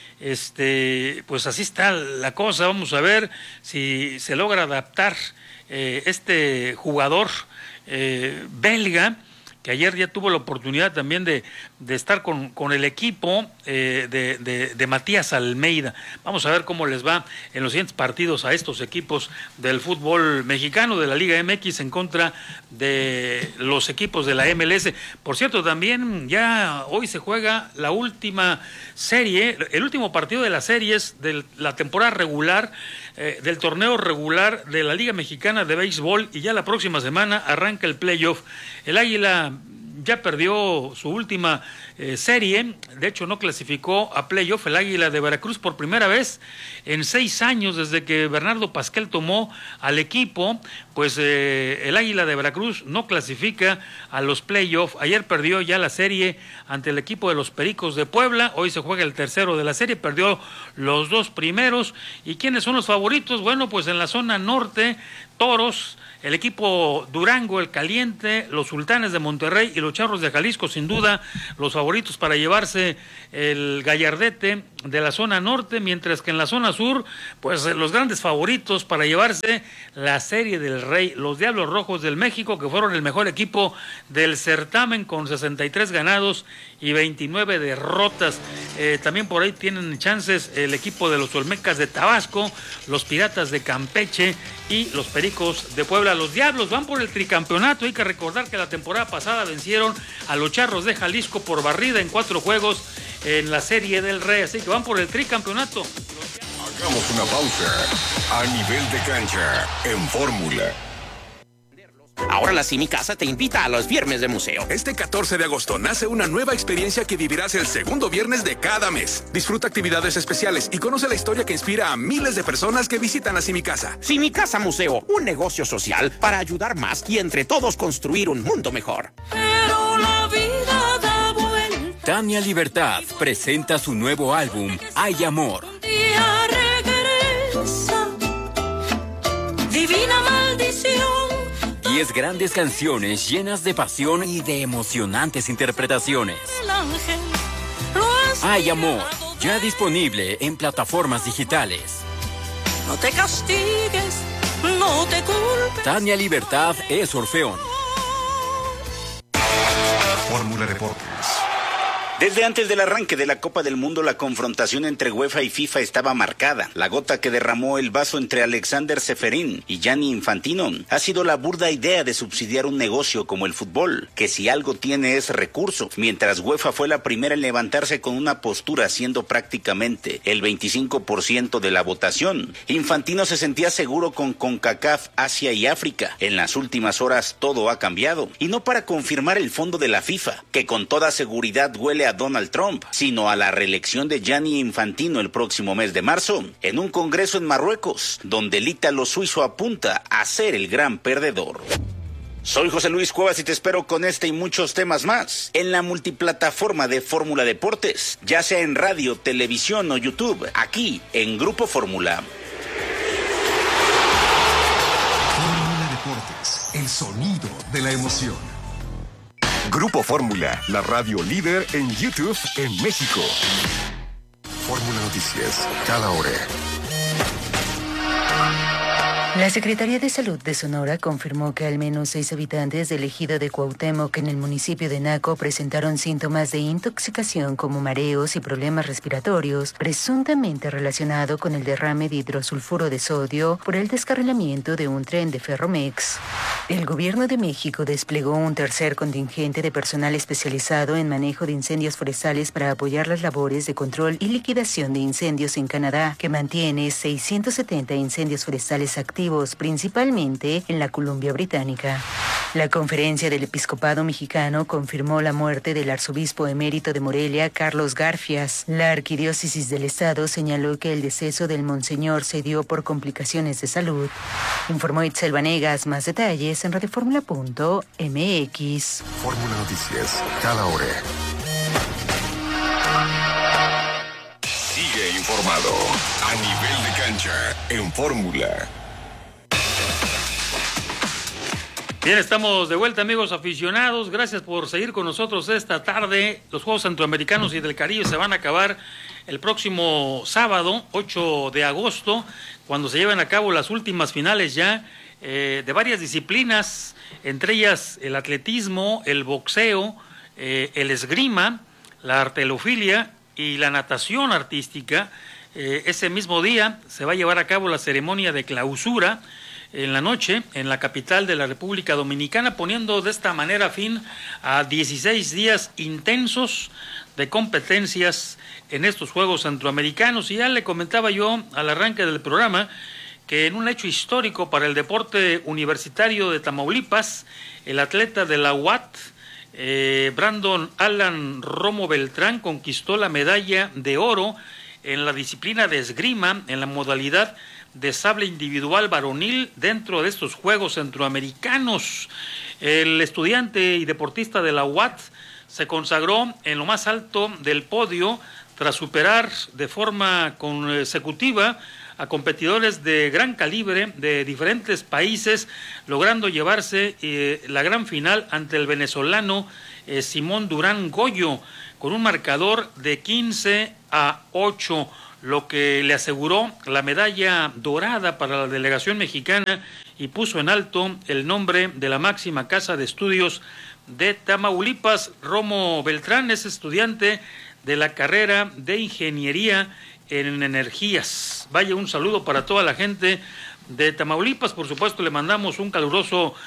Este, pues así está la cosa. Vamos a ver si se logra adaptar eh, este jugador eh, belga, que ayer ya tuvo la oportunidad también de, de estar con, con el equipo eh, de, de, de Matías Almeida. Vamos a ver cómo les va en los siguientes partidos a estos equipos del fútbol mexicano, de la Liga M X, en contra de los equipos de la M L S. Por cierto, también ya hoy se juega la última serie, el último partido de las series de la temporada regular, eh, del torneo regular de la Liga Mexicana de Béisbol, y ya la próxima semana arranca el playoff. El Águila ya perdió su última eh, serie, de hecho no clasificó a playoff el Águila de Veracruz por primera vez en seis años desde que Bernardo Pasquel tomó al equipo, pues eh, el Águila de Veracruz no clasifica a los playoffs. Ayer perdió ya la serie ante el equipo de los Pericos de Puebla, hoy se juega el tercero de la serie, perdió los dos primeros. ¿Y quiénes son los favoritos? Bueno, pues en la zona norte, Toros, el equipo Durango, el Caliente, los Sultanes de Monterrey y los Charros de Jalisco, sin duda los favoritos para llevarse el gallardete de la zona norte, mientras que en la zona sur, pues los grandes favoritos para llevarse la Serie del Rey, los Diablos Rojos del México, que fueron el mejor equipo del certamen con sesenta y tres ganados y veintinueve derrotas. Eh, también por ahí tienen chances el equipo de los Olmecas de Tabasco, los Piratas de Campeche y los Pericos de Puebla. Los Diablos van por el tricampeonato. Hay que recordar que la temporada pasada vencieron a los Charros de Jalisco por barrida en cuatro juegos en la Serie del Rey, así que van por el tricampeonato. Hagamos una pausa. A nivel de cancha, en Fórmula. Ahora la Simicasa te invita a los viernes de museo. Este catorce de agosto nace una nueva experiencia que vivirás el segundo viernes de cada mes. Disfruta actividades especiales y conoce la historia que inspira a miles de personas que visitan la Simicasa. Simicasa Museo, un negocio social para ayudar más y entre todos construir un mundo mejor. Pero la vida da vuelta. Tania Libertad presenta su nuevo álbum, Hay Amor. Día regresa, divina maldición. Diez grandes canciones llenas de pasión y de emocionantes interpretaciones. Hay Amor, ya disponible en plataformas digitales. No te castigues, no te culpes. Tania Libertad es Orfeón. Fórmula Deportes. Desde antes del arranque de la Copa del Mundo, la confrontación entre UEFA y FIFA estaba marcada. La gota que derramó el vaso entre Alexander Ceferín y Gianni Infantino ha sido la burda idea de subsidiar un negocio como el fútbol, que si algo tiene es recurso, mientras UEFA fue la primera en levantarse con una postura siendo prácticamente el veinticinco por ciento de la votación. Infantino se sentía seguro con CONCACAF, Asia y África. En las últimas horas todo ha cambiado, y no para confirmar el fondo de la FIFA, que con toda seguridad huele a Donald Trump, sino a la reelección de Gianni Infantino el próximo mes de marzo, en un congreso en Marruecos, donde el ítalo suizo apunta a ser el gran perdedor. Soy José Luis Cuevas y te espero con este y muchos temas más en la multiplataforma de Fórmula Deportes, ya sea en radio, televisión o YouTube, aquí en Grupo Fórmula. Fórmula Deportes, el sonido de la emoción. Grupo Fórmula, la radio líder en YouTube en México. Fórmula Noticias, cada hora. La Secretaría de Salud de Sonora confirmó que al menos seis habitantes del ejido de Cuauhtémoc en el municipio de Naco presentaron síntomas de intoxicación como mareos y problemas respiratorios, presuntamente relacionado con el derrame de hidrosulfuro de sodio por el descarrilamiento de un tren de Ferromex. El Gobierno de México desplegó un tercer contingente de personal especializado en manejo de incendios forestales para apoyar las labores de control y liquidación de incendios en Canadá, que mantiene seiscientos setenta incendios forestales activos, principalmente en la Columbia Británica. La Conferencia del Episcopado Mexicano confirmó la muerte del arzobispo emérito de Morelia, Carlos Garfias. La Arquidiócesis del Estado señaló que el deceso del monseñor se dio por complicaciones de salud. Informó Itzel Vanegas. Más detalles en radioformula punto m x. Fórmula Noticias, cada hora. Sigue informado a nivel de cancha en Fórmula. Bien, estamos de vuelta, amigos aficionados. Gracias por seguir con nosotros esta tarde. Los Juegos Centroamericanos y del Caribe se van a acabar el próximo sábado, ocho de agosto, cuando se lleven a cabo las últimas finales ya eh, de varias disciplinas, entre ellas el atletismo, el boxeo, eh, el esgrima, la halterofilia y la natación artística. Eh, ese mismo día se va a llevar a cabo la ceremonia de clausura en la noche en la capital de la República Dominicana, poniendo de esta manera fin a dieciséis días intensos de competencias en estos Juegos Centroamericanos. Y ya le comentaba yo al arranque del programa que en un hecho histórico para el deporte universitario de Tamaulipas, el atleta de la U A T, Eh, Brandon Alan Romo Beltrán conquistó la medalla de oro en la disciplina de esgrima en la modalidad de sable individual varonil dentro de estos Juegos Centroamericanos. El estudiante y deportista de la U A T se consagró en lo más alto del podio tras superar de forma consecutiva a competidores de gran calibre de diferentes países, logrando llevarse eh, la gran final ante el venezolano eh, Simón Durán Goyo, con un marcador de quince a ocho, lo que le aseguró la medalla dorada para la delegación mexicana y puso en alto el nombre de la máxima casa de estudios de Tamaulipas. Romo Beltrán es estudiante de la carrera de Ingeniería en Energías. Vaya, un saludo para toda la gente de Tamaulipas. Por supuesto, le mandamos un caluroso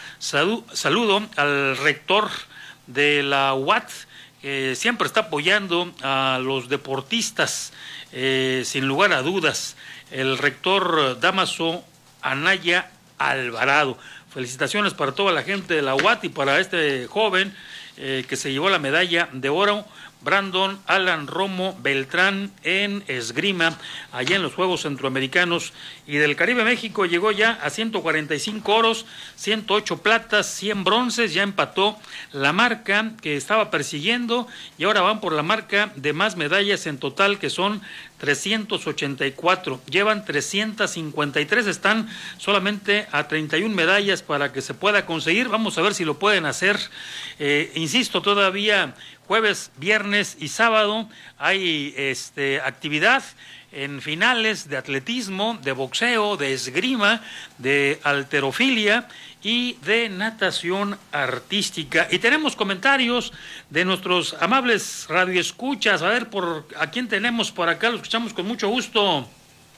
saludo al rector de la U A T, que siempre está apoyando a los deportistas, eh, sin lugar a dudas, el rector Dámaso Anaya Alvarado. Felicitaciones para toda la gente de la U A T y para este joven eh, que se llevó la medalla de oro, Brandon Alan Romo Beltrán, en esgrima, allá en los Juegos Centroamericanos y del Caribe. México llegó ya a ciento cuarenta y cinco oros, ciento ocho platas, cien bronces, ya empató la marca que estaba persiguiendo y ahora van por la marca de más medallas en total, que son trescientos ochenta y cuatro, llevan trescientos cincuenta y tres, están solamente a treinta y una medallas para que se pueda conseguir. Vamos a ver si lo pueden hacer. Eh, insisto, todavía jueves, viernes y sábado hay este, actividad en finales de atletismo, de boxeo, de esgrima, de halterofilia y de natación artística. Y tenemos comentarios de nuestros amables radioescuchas. A ver, por a quién tenemos por acá, lo escuchamos con mucho gusto.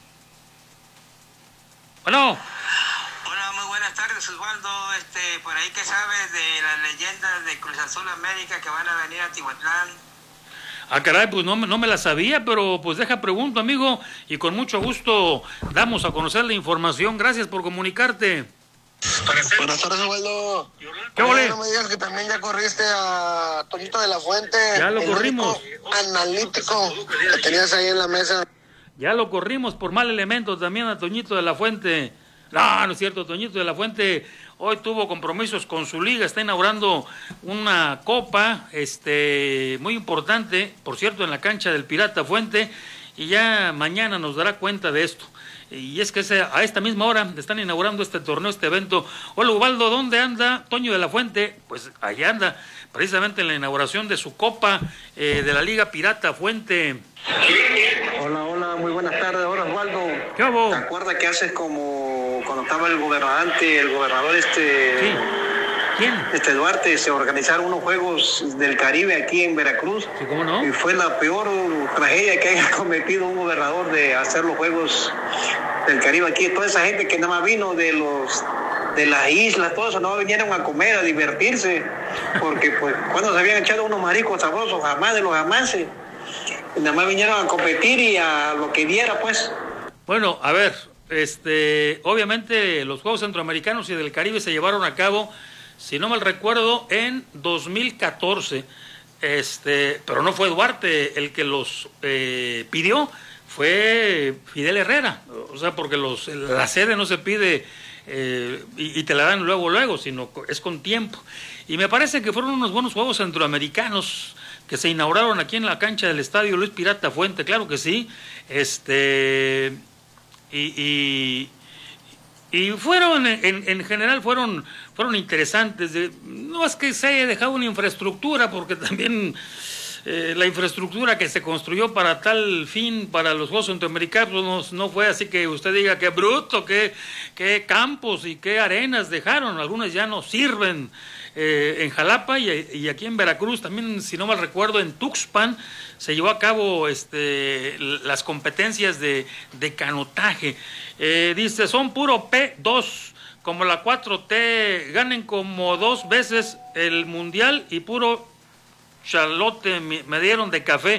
Bueno. Hola, muy buenas tardes, Osvaldo. Este, por ahí, ¿qué sabes de las leyendas de Cruz Azul América que van a venir a Tihuatlán? Ah, caray, pues no, no me la sabía, pero pues deja pregunto, amigo, y con mucho gusto damos a conocer la información. Gracias por comunicarte. Buenas tardes, Osvaldo. ¿Qué ole? No me digas que también ya corriste a Toñito de la Fuente. Ya lo corrimos. Analítico que tenías ahí en la mesa. Ya lo corrimos por mal elemento también a Toñito de la Fuente. No, no es cierto, Toñito de la Fuente hoy tuvo compromisos con su liga, está inaugurando una copa este muy importante, por cierto, en la cancha del Pirata Fuente, y ya mañana nos dará cuenta de esto. Y es que ese, a esta misma hora están inaugurando este torneo, este evento. Hola, Ubaldo, ¿dónde anda Toño de la Fuente? Pues allá anda, precisamente en la inauguración de su copa eh, de la Liga Pirata Fuente. Hola, hola, muy buenas tardes. Hola, Osvaldo. ¿Qué hago? ¿Te acuerdas que haces como cuando estaba el gobernante, el gobernador este... Sí. ¿Quién? Este Duarte, se organizaron unos Juegos del Caribe aquí en Veracruz. Sí, ¿cómo no? Y fue la peor tragedia que haya cometido un gobernador de hacer los Juegos del Caribe aquí. Toda esa gente que nada más vino de los de las islas, todo eso, no vinieron a comer, a divertirse, porque pues cuando se habían echado unos mariscos sabrosos, jamás de los jamases. Y nada más vinieron a competir y a lo que diera, pues. Bueno, a ver, este, obviamente los Juegos Centroamericanos y del Caribe se llevaron a cabo, si no mal recuerdo, en dos mil catorce, este, pero no fue Duarte el que los eh, pidió, fue Fidel Herrera, o sea, porque los, la sede no se pide eh, y, y te la dan luego, luego, sino es con tiempo. Y me parece que fueron unos buenos Juegos Centroamericanos que se inauguraron aquí en la cancha del Estadio Luis Pirata Fuente, claro que sí, este, y... y Y fueron, en, en general, fueron fueron interesantes. De, no es que se haya dejado una infraestructura, porque también eh, la infraestructura que se construyó para tal fin, para los Juegos Centroamericanos, no, no fue así que usted diga qué bruto, qué, qué campos y qué arenas dejaron. Algunas ya no sirven eh, en Jalapa y, y aquí en Veracruz, también, si no mal recuerdo, en Tuxpan, se llevó a cabo este, las competencias de, de canotaje. Eh, dice, son puro P dos, como la cuatro T, ganen como dos veces el mundial y puro chalote me, me dieron de café.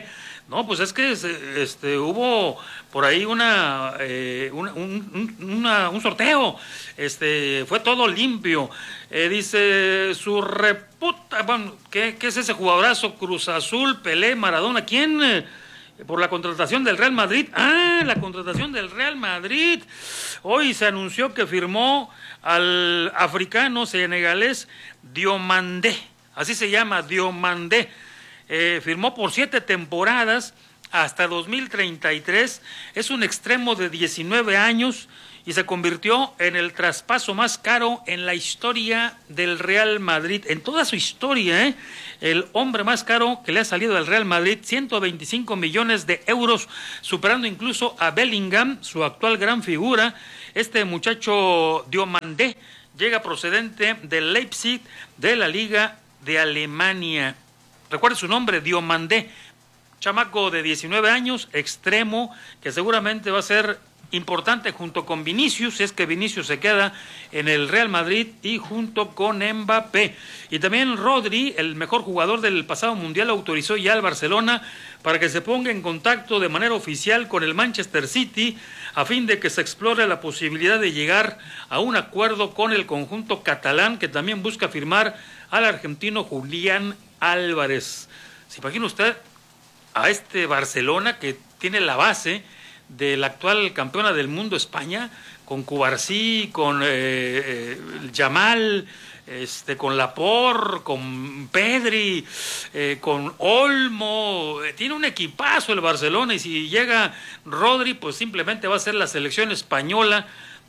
No, pues es que este, hubo por ahí una, eh, una, un, una, un sorteo, este, fue todo limpio. Eh, dice su reputa, bueno, ¿qué, ¿qué es ese jugadorazo? Cruz Azul, Pelé, Maradona, ¿quién? Eh, por la contratación del Real Madrid. Ah, la contratación del Real Madrid. Hoy se anunció que firmó al africano senegalés Diomandé, así se llama, Diomandé. Eh, firmó por siete temporadas hasta dos mil treinta y tres, es un extremo de diecinueve años y se convirtió en el traspaso más caro en la historia del Real Madrid, en toda su historia, ¿eh? El hombre más caro que le ha salido al Real Madrid, ciento veinticinco millones de euros, superando incluso a Bellingham, su actual gran figura. Este muchacho Diomandé llega procedente del Leipzig de la Liga de Alemania. Recuerde su nombre, Diomandé, chamaco de diecinueve años, extremo, que seguramente va a ser importante junto con Vinicius, si es que Vinicius se queda en el Real Madrid, y junto con Mbappé. Y también Rodri, el mejor jugador del pasado mundial, autorizó ya al Barcelona para que se ponga en contacto de manera oficial con el Manchester City a fin de que se explore la posibilidad de llegar a un acuerdo con el conjunto catalán, que también busca firmar al argentino Julián Álvarez. ¿Se imagina usted a este Barcelona que tiene la base de la actual campeona del mundo España, con Cubarsí, con eh, eh, Yamal, este, con Laporte, con Pedri, eh, con Olmo? Tiene un equipazo el Barcelona, y si llega Rodri, pues simplemente va a ser la selección española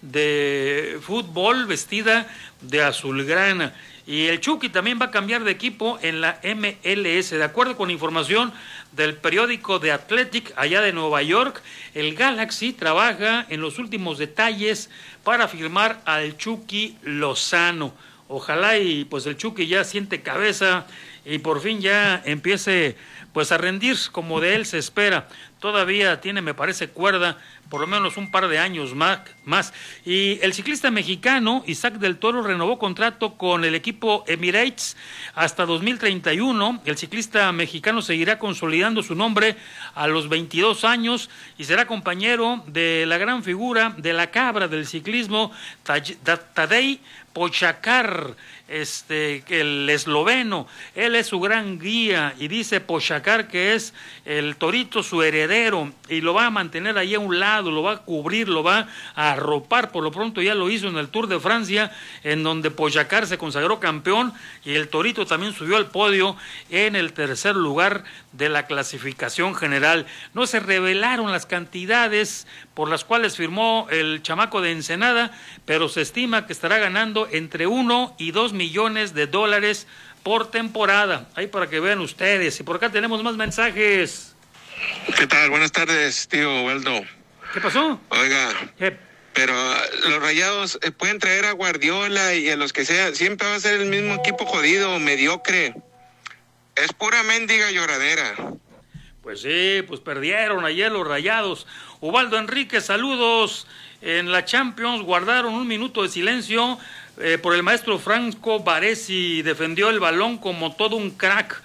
de fútbol vestida de azulgrana. Y el Chucky también va a cambiar de equipo en la M L S. De acuerdo con información del periódico The Athletic, allá de Nueva York, el Galaxy trabaja en los últimos detalles para firmar al Chucky Lozano. Ojalá y pues el Chucky ya siente cabeza y por fin ya empiece pues a rendir como de él se espera. Todavía tiene, me parece, cuerda, por lo menos un par de años más, más. Y el ciclista mexicano Isaac del Toro renovó contrato con el equipo Emirates hasta dos mil treinta y uno. El ciclista mexicano seguirá consolidando su nombre a los veintidós años y será compañero de la gran figura de la cabra del ciclismo, Tadej Pogačar, este, el esloveno. Él es su gran guía y dice Pogačar que es el torito su heredero y lo va a mantener ahí a un lado, lo va a cubrir, lo va a arropar. Por lo pronto ya lo hizo en el Tour de Francia, en donde Pogačar se consagró campeón y el torito también subió al podio en el tercer lugar de la clasificación general. No se revelaron las cantidades por las cuales firmó el chamaco de Ensenada, pero se estima que estará ganando entre uno y dos millones de dólares por temporada. Ahí para que vean ustedes. Y por acá tenemos más mensajes. ¿Qué tal? Buenas tardes, tío Waldo. ¿Qué pasó? Oiga, ¿Qué? Pero los Rayados eh, pueden traer a Guardiola y a los que sea, siempre va a ser el mismo equipo jodido, mediocre. Es pura mendiga lloradera. Pues sí, pues perdieron ayer los Rayados. Ubaldo Enrique, saludos. En la Champions guardaron un minuto de silencio eh, por el maestro Franco Baresi. Defendió el balón como todo un crack.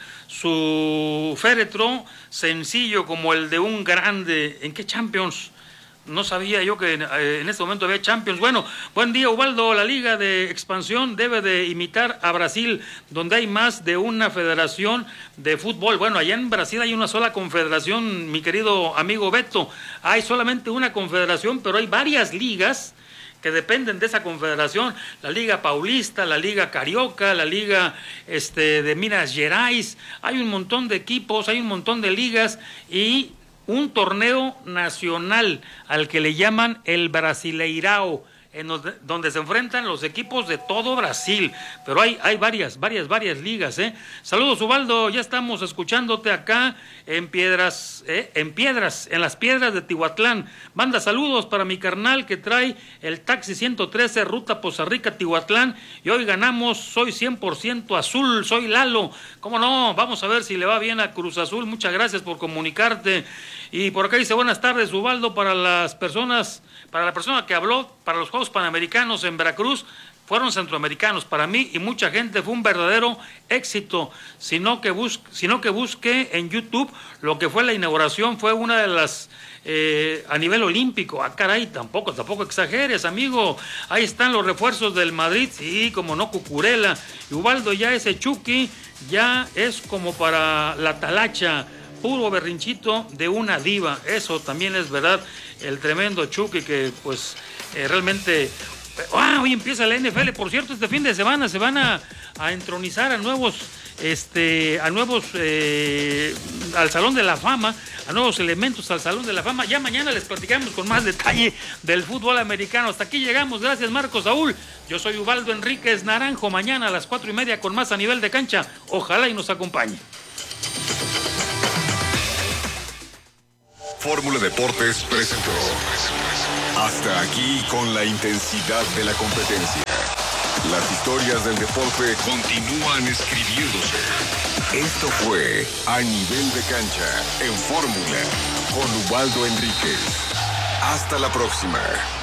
Su féretro sencillo como el de un grande. ¿En qué Champions? No sabía yo que eh, en este momento había Champions. Bueno, buen día, Ubaldo. La Liga de Expansión debe de imitar a Brasil, donde hay más de una federación de fútbol. Bueno, allá en Brasil hay una sola confederación, mi querido amigo Beto. Hay solamente una confederación, pero hay varias ligas que dependen de esa confederación. La Liga Paulista, la Liga Carioca, la Liga este, de Minas Gerais. Hay un montón de equipos, hay un montón de ligas y un torneo nacional al que le llaman el Brasileirao, en donde, donde se enfrentan los equipos de todo Brasil, pero hay, hay varias, varias, varias ligas, ¿eh? Saludos, Ubaldo, ya estamos escuchándote acá en Piedras, ¿eh? en Piedras, en las Piedras de Tihuatlán. Manda saludos para mi carnal que trae el taxi ciento trece, ruta Poza Rica, Tihuatlán, y hoy ganamos, soy cien por ciento azul, soy Lalo. ¿Cómo no? Vamos a ver si le va bien a Cruz Azul. Muchas gracias por comunicarte. Y por acá dice, buenas tardes, Ubaldo, para las personas, para la persona que habló, para los Juegos Panamericanos en Veracruz, fueron centroamericanos. Para mí y mucha gente fue un verdadero éxito, sino que, bus sino que busque en YouTube lo que fue la inauguración, fue una de las, eh, a nivel olímpico. Ah, caray, tampoco, tampoco exageres, amigo. Ahí están los refuerzos del Madrid, sí, como no, Cucurella. Y Ubaldo, ya ese Chucky, ya es como para la talacha, puro berrinchito de una diva. Eso también es verdad, el tremendo Chucky que pues eh, realmente... Ah, hoy empieza la N F L, por cierto, este fin de semana se van a, a entronizar a nuevos, este, a nuevos, eh, al Salón de la Fama, a nuevos elementos al Salón de la Fama. Ya mañana les platicamos con más detalle del fútbol americano. Hasta aquí llegamos, gracias Marco Saúl. Yo soy Ubaldo Enríquez Naranjo, mañana a las cuatro y media con más a nivel de cancha. Ojalá y nos acompañe. Fórmula Deportes presentó. Hasta aquí con la intensidad de la competencia. Las historias del deporte continúan escribiéndose. Esto fue A Nivel de Cancha en Fórmula con Ubaldo Enríquez. Hasta la próxima.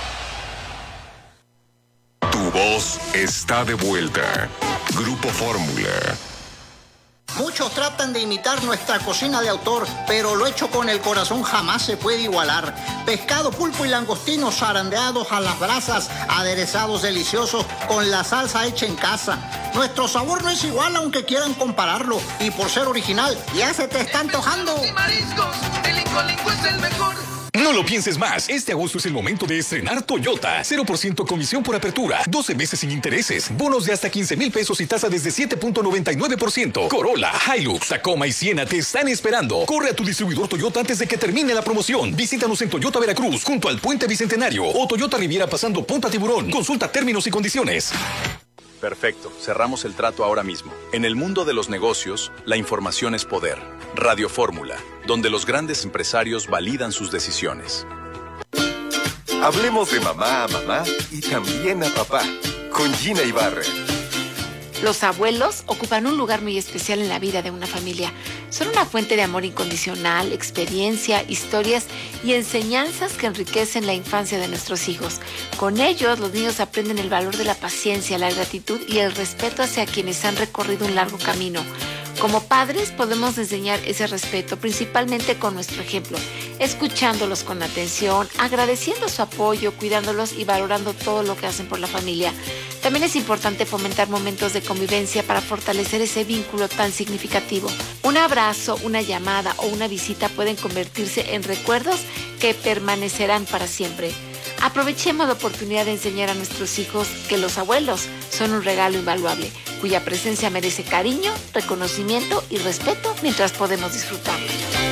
Tu voz está de vuelta. Grupo Fórmula. Muchos tratan de imitar nuestra cocina de autor, pero lo hecho con el corazón jamás se puede igualar. Pescado, pulpo y langostinos zarandeados a las brasas, aderezados deliciosos con la salsa hecha en casa. Nuestro sabor no es igual aunque quieran compararlo, y por ser original ya se te está antojando. Mariscos, el Incolinco es el mejor. No lo pienses más. Este agosto es el momento de estrenar Toyota. cero por ciento comisión por apertura. doce meses sin intereses. Bonos de hasta quince mil pesos y tasa desde siete punto noventa y nueve por ciento. Corolla, Hilux, Tacoma y Siena te están esperando. Corre a tu distribuidor Toyota antes de que termine la promoción. Visítanos en Toyota Veracruz, junto al Puente Bicentenario. O Toyota Riviera pasando Punta Tiburón. Consulta términos y condiciones. Perfecto, cerramos el trato ahora mismo. En el mundo de los negocios, la información es poder. Radio Fórmula, donde los grandes empresarios validan sus decisiones. Hablemos de mamá a mamá y también a papá, con Gina Ibarra. Los abuelos ocupan un lugar muy especial en la vida de una familia. Son una fuente de amor incondicional, experiencia, historias y enseñanzas que enriquecen la infancia de nuestros hijos. Con ellos, los niños aprenden el valor de la paciencia, la gratitud y el respeto hacia quienes han recorrido un largo camino. Como padres podemos enseñar ese respeto principalmente con nuestro ejemplo, escuchándolos con atención, agradeciendo su apoyo, cuidándolos y valorando todo lo que hacen por la familia. También es importante fomentar momentos de convivencia para fortalecer ese vínculo tan significativo. Un abrazo, una llamada o una visita pueden convertirse en recuerdos que permanecerán para siempre. Aprovechemos la oportunidad de enseñar a nuestros hijos que los abuelos son un regalo invaluable, cuya presencia merece cariño, reconocimiento y respeto mientras podemos disfrutarlo.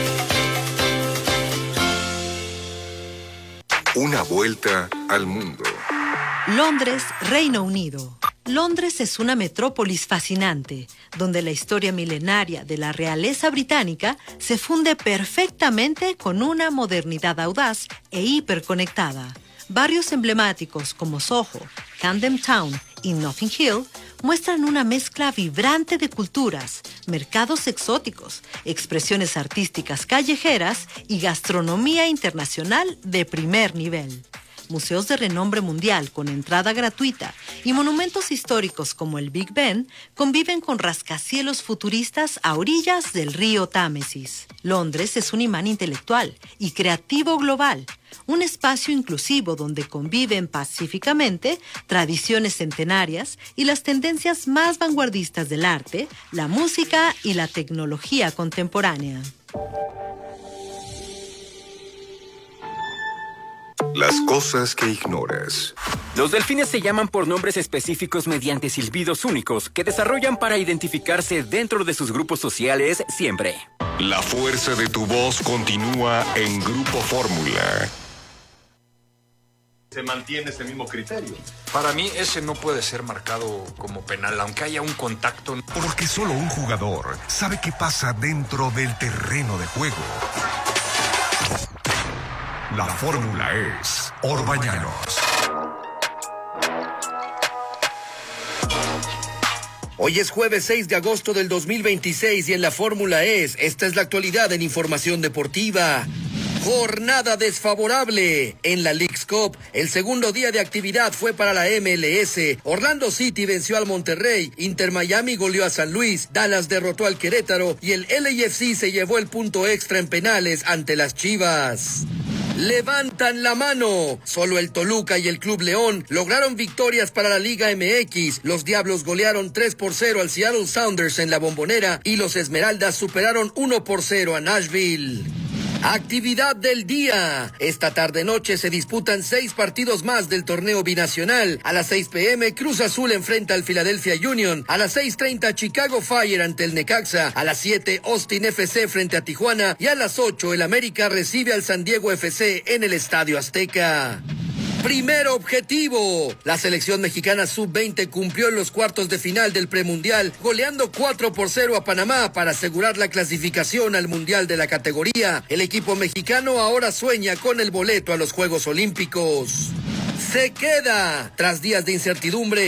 Una vuelta al mundo. Londres, Reino Unido. Londres es una metrópolis fascinante, donde la historia milenaria de la realeza británica se funde perfectamente con una modernidad audaz e hiperconectada. Barrios emblemáticos como Soho, Camden Town y Notting Hill muestran una mezcla vibrante de culturas, mercados exóticos, expresiones artísticas callejeras y gastronomía internacional de primer nivel. Museos de renombre mundial con entrada gratuita y monumentos históricos como el Big Ben conviven con rascacielos futuristas a orillas del río Támesis. Londres es un imán intelectual y creativo global, un espacio inclusivo donde conviven pacíficamente tradiciones centenarias y las tendencias más vanguardistas del arte, la música y la tecnología contemporánea. Las cosas que ignoras. Los delfines se llaman por nombres específicos mediante silbidos únicos que desarrollan para identificarse dentro de sus grupos sociales siempre. La fuerza de tu voz continúa en Grupo Fórmula. Se mantiene ese mismo criterio. Para mí ese no puede ser marcado como penal, aunque haya un contacto. Porque solo un jugador sabe qué pasa dentro del terreno de juego. La fórmula es Orbañanos. Hoy es jueves seis de agosto del dos mil veintiséis y en la fórmula es, esta es la actualidad en información deportiva. Jornada desfavorable. En la Leagues Cup, el segundo día de actividad fue para la M L S. Orlando City venció al Monterrey, Inter Miami goleó a San Luis, Dallas derrotó al Querétaro y el L A F C se llevó el punto extra en penales ante las Chivas. Levantan la mano. Solo el Toluca y el Club León lograron victorias para la Liga M X. Los Diablos golearon tres por cero al Seattle Sounders en la Bombonera y los Esmeraldas superaron uno por cero a Nashville. Actividad del día. Esta tarde-noche se disputan seis partidos más del torneo binacional. A las seis pe eme, Cruz Azul enfrenta al Philadelphia Union. A las seis treinta, Chicago Fire ante el Necaxa. A las siete, Austin F C frente a Tijuana. Y a las ocho, el América recibe al San Diego F C en el Estadio Azteca. Primer objetivo. La selección mexicana sub veinte cumplió en los cuartos de final del premundial, goleando cuatro por cero a Panamá para asegurar la clasificación al mundial de la categoría. El equipo mexicano ahora sueña con el boleto a los Juegos Olímpicos. Se queda. Tras días de incertidumbre,